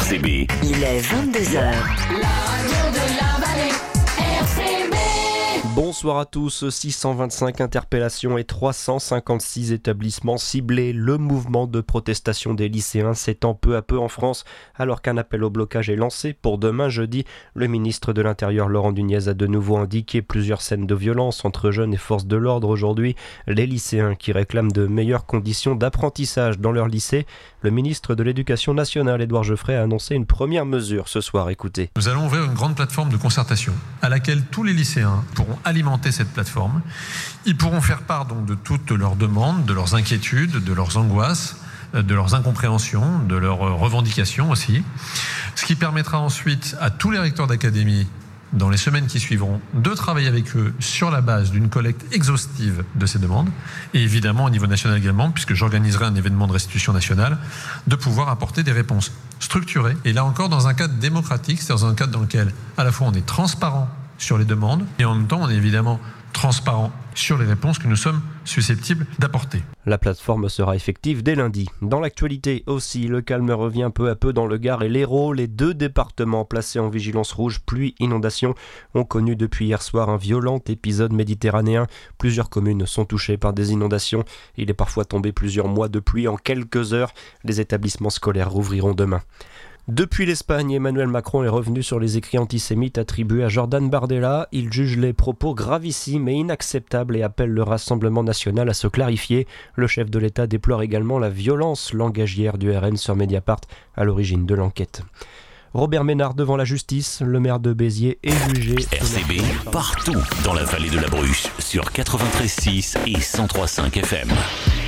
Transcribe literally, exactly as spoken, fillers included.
C B. Il est vingt-deux heures. La radio de la vallée, R C B. Bonsoir à tous, six cent vingt-cinq interpellations et trois cent cinquante-six établissements ciblés. Le mouvement de protestation des lycéens s'étend peu à peu en France, alors qu'un appel au blocage est lancé pour demain jeudi. Le ministre de l'Intérieur Laurent Nunez a de nouveau indiqué plusieurs scènes de violence entre jeunes et forces de l'ordre aujourd'hui. Les lycéens qui réclament de meilleures conditions d'apprentissage dans leur lycée. Le ministre de l'Éducation nationale, Édouard Geoffrey, a annoncé une première mesure ce soir. Écoutez. Nous allons ouvrir une grande plateforme de concertation à laquelle tous les lycéens pourront alimenter cette plateforme. Ils pourront faire part donc de toutes leurs demandes, de leurs inquiétudes, de leurs angoisses, de leurs incompréhensions, de leurs revendications aussi. Ce qui permettra ensuite à tous les recteurs d'académie, dans les semaines qui suivront, de travailler avec eux sur la base d'une collecte exhaustive de ces demandes, et évidemment au niveau national également, puisque j'organiserai un événement de restitution nationale, de pouvoir apporter des réponses structurées, et là encore dans un cadre démocratique, c'est dans un cadre dans lequel à la fois on est transparent sur les demandes, et en même temps on est évidemment transparent sur les réponses que nous sommes susceptibles d'apporter. La plateforme sera effective dès lundi. Dans l'actualité aussi, le calme revient peu à peu dans le Gard et l'Hérault. Les deux départements placés en vigilance rouge pluie-inondation ont connu depuis hier soir un violent épisode méditerranéen. Plusieurs communes sont touchées par des inondations. Il est parfois tombé plusieurs mois de pluie en quelques heures. Les établissements scolaires rouvriront demain. Depuis l'Espagne, Emmanuel Macron est revenu sur les écrits antisémites attribués à Jordan Bardella. Il juge les propos gravissimes et inacceptables et appelle le Rassemblement national à se clarifier. Le chef de l'État déplore également la violence langagière du R N sur Mediapart à l'origine de l'enquête. Robert Ménard devant la justice, le maire de Béziers est jugé. R C B, partout dans la vallée de la Bruche, sur quatre-vingt-treize virgule six et cent trois virgule cinq F M.